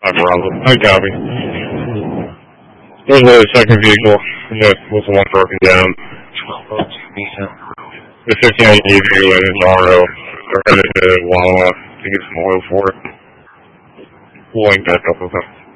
Bravo. I copy. There's the second vehicle. Yeah, was the one broken down. The 59 vehicle in Navarro. They're headed to Wawa to get some oil for it. We'll link that up with them.